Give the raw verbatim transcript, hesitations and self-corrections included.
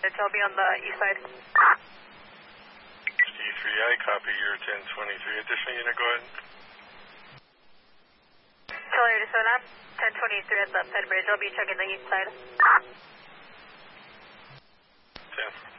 I'll be on the east side. D three I, copy your ten twenty-three. Additional unit, go ahead. Charlie eighty-seven, I'm ten twenty-three at the Penn Bridge. I'll be checking the east side. ten.